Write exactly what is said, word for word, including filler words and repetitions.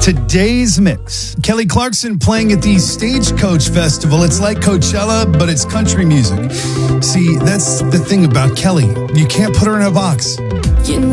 Today's mix. Kelly Clarkson playing at the Stagecoach Festival. It's like Coachella, but it's country music. See, that's the thing about Kelly. You can't put her in a box. You